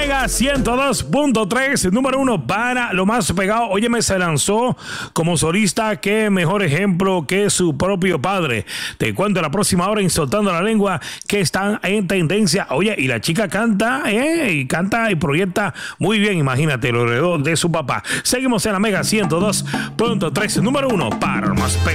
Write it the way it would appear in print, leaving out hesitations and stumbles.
Mega 102.3, número 1 para lo más pegado. Óyeme, se lanzó como solista. Qué mejor ejemplo que su propio padre. Te cuento la próxima hora en Soltando la Lengua que están en tendencia. Oye, y la chica canta, y canta y proyecta muy bien. Imagínate, lo heredó de su papá. Seguimos en la Mega 102.3, número 1 para lo más pegado.